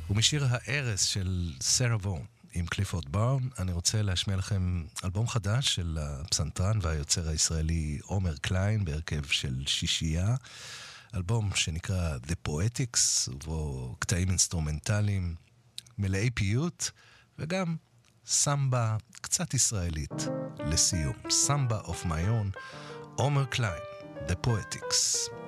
ומשיר הארס של סרה וון עם קליפורד באון, אני רוצה להשמיע לכם אלבום חדש של הפסנתרן והיוצר הישראלי עומר קליין, בהרכב של שישייה, אלבום שנקרא The Poetics, ובו קטעים אינסטרומנטליים מלאי פיוט, וגם סמבה קצת ישראלית לסיום. סמבה of my own, עומר קליין, The Poetics.